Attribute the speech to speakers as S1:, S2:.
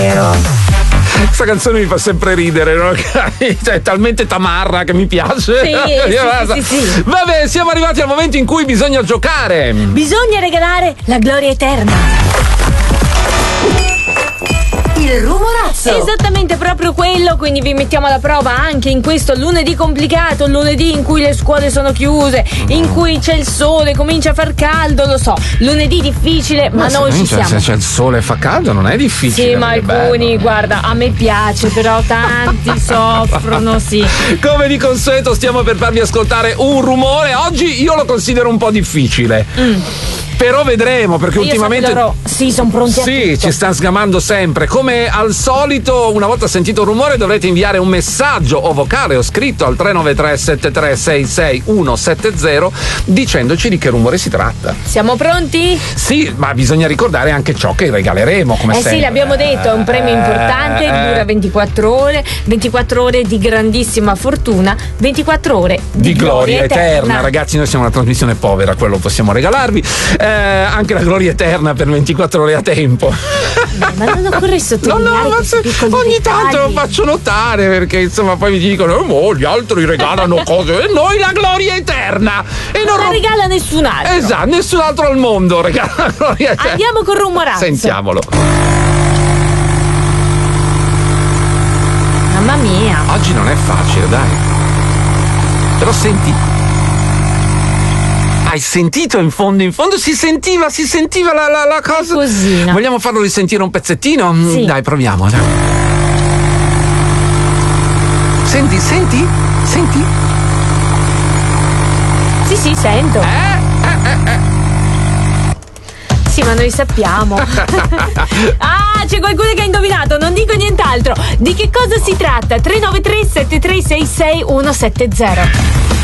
S1: Questa canzone mi fa sempre ridere, no? Cioè, è talmente tamarra che mi piace.
S2: Sì.
S1: Vabbè, siamo arrivati al momento in cui bisogna giocare.
S2: Bisogna regalare la gloria eterna. Il rumorazzo. Esattamente, proprio quello. Quindi vi mettiamo alla prova anche in questo lunedì complicato, lunedì in cui le scuole sono chiuse, in cui c'è il sole, comincia a far caldo, lo so. Lunedì difficile, ma noi ci siamo.
S1: Se c'è il sole e fa caldo non è difficile.
S2: Sì, ma alcuni, guarda, a me piace, però tanti soffrono, sì.
S1: Come di consueto stiamo per farvi ascoltare un rumore. Oggi io lo considero un po' difficile. Però vedremo, perché ultimamente
S2: sono pronti a tutto.
S1: ci stanno sgamando sempre. Come al solito, una volta sentito il rumore dovrete inviare un messaggio o vocale o scritto al 393 7366 170 dicendoci di che rumore si tratta.
S2: Siamo pronti?
S1: Sì, ma bisogna ricordare anche ciò che regaleremo, come sempre.
S2: Sì, l'abbiamo detto, è un premio importante, dura 24 ore di grandissima fortuna, 24 ore di gloria eterna.
S1: Ragazzi, noi siamo una trasmissione povera, quello possiamo regalarvi. Anche la gloria eterna per 24 ore a tempo.
S2: Ma non occorre sottolineare questi piccoli
S1: ogni
S2: dettagli.
S1: tanto lo faccio notare, perché insomma poi mi dicono gli altri regalano cose e noi la gloria eterna e
S2: non la regala nessun altro.
S1: Esatto, nessun altro al mondo regala la gloria eterna.
S2: Andiamo con rumorazzo.
S1: Sentiamolo.
S2: Mamma mia,
S1: oggi non è facile, dai. Però senti. Hai sentito in fondo si sentiva la cosa.
S2: Cosina.
S1: Vogliamo farlo risentire un pezzettino?
S2: Sì.
S1: Dai, proviamo. Dai. Senti?
S2: Sì, sento. Sì, ma noi sappiamo. C'è qualcuno che ha indovinato, non dico nient'altro. Di che cosa si tratta? 393 7366 170.